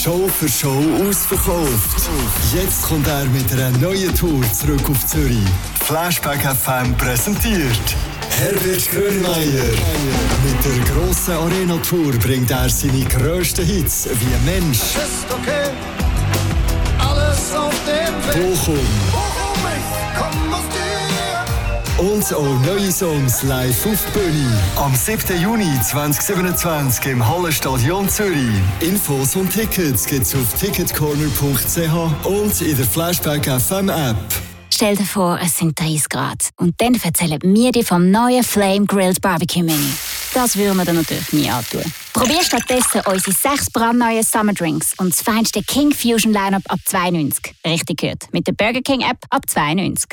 Show für Show ausverkauft. Jetzt kommt er mit einer neuen Tour zurück auf Zürich. Flashback FM präsentiert Herbert Grönemeyer. Mit der grossen Arena-Tour bringt er seine grössten Hits wie Mensch, Es ist okay, alles auf dem Weg. Bochum Ich komm aus dir. und auch neue Songs live auf die Bühne. Am 7. Juni 2027 im Hallenstadion Zürich. Infos und Tickets gibt's auf ticketcorner.ch und in der Flashback FM App. Stell dir vor, es sind 30 Grad. Und dann erzählen wir dir vom neuen Flame Grilled Barbecue Menü. Das würden wir dir natürlich nie antun. Probier stattdessen unsere 6 brandneuen Summer Drinks und das feinste King Fusion Lineup ab 92. Richtig gehört. Mit der Burger King App ab 92.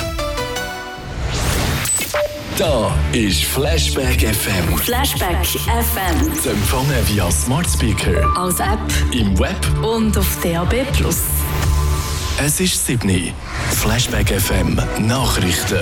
Da ist Flashback FM. Flashback FM. Zu empfangen via Smart Speaker, Als App im Web. und auf DAB+. Es ist 7. Flashback FM Nachrichten.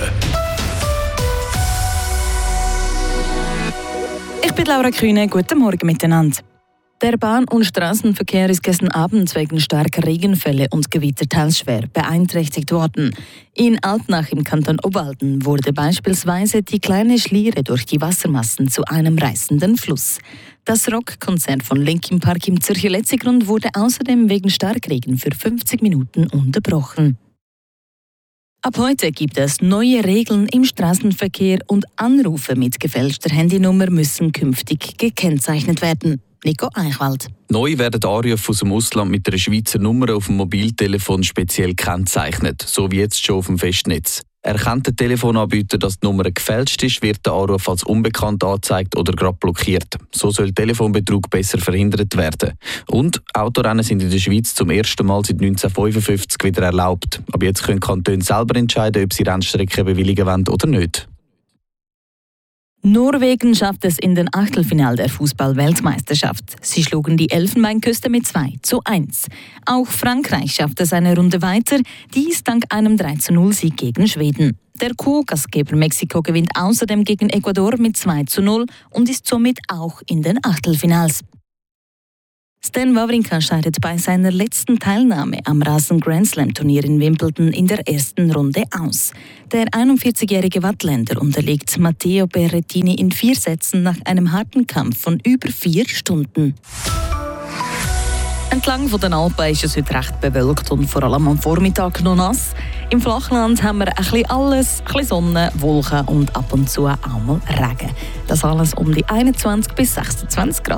Ich bin Laura Kühne, guten Morgen miteinander. Der Bahn- und Straßenverkehr ist gestern Abend wegen starker Regenfälle und Gewitter teils schwer beeinträchtigt worden. In Altnach im Kanton Obwalden wurde beispielsweise die kleine Schliere durch die Wassermassen zu einem reißenden Fluss. Das Rockkonzert von Linkin Park im Zürcher Letzigrund wurde außerdem wegen Starkregen für 50 Minuten unterbrochen. Ab heute gibt es neue Regeln im Straßenverkehr und Anrufe mit gefälschter Handynummer müssen künftig gekennzeichnet werden. Nico Eichwald. Neu werden Anrufe aus dem Ausland mit einer Schweizer Nummer auf dem Mobiltelefon speziell gekennzeichnet, so wie jetzt schon auf dem Festnetz. Erkennt der Telefonanbieter, dass die Nummer gefälscht ist, wird der Anruf als unbekannt angezeigt oder gerade blockiert. So soll Telefonbetrug besser verhindert werden. Und Autorennen sind in der Schweiz zum ersten Mal seit 1955 wieder erlaubt. Aber jetzt können Kantone selber entscheiden, ob sie Rennstrecken bewilligen wollen oder nicht. Norwegen schafft es in den Achtelfinale der Fußball-Weltmeisterschaft. Sie schlugen die Elfenbeinküste mit 2:1. Auch Frankreich schaffte seine Runde weiter, dies dank einem 3:0-Sieg gegen Schweden. Der Co-Gastgeber Mexiko gewinnt außerdem gegen Ecuador mit 2:0 und ist somit auch in den Achtelfinals. Stan Wawrinka scheidet bei seiner letzten Teilnahme am Rasen-Grand-Slam-Turnier in Wimbledon in der ersten Runde aus. Der 41-jährige Wattländer unterliegt Matteo Berrettini in 4 Sätzen nach einem harten Kampf von über 4 Stunden. Entlang von den Alpen ist es heute recht bewölkt und vor allem am Vormittag noch nass. Im Flachland haben wir ein bisschen alles, ein bisschen Sonne, Wolken und ab und zu auch mal Regen. Das alles um die 21 bis 26 Grad.